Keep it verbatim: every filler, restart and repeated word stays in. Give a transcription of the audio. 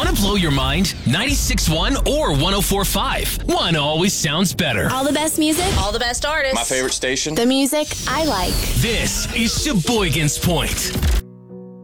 Want to blow your mind? ninety-six point one or one oh four point five. One always sounds better. All the best music. All the best artists. My favorite station. The music I like. This is Sheboygan's Point.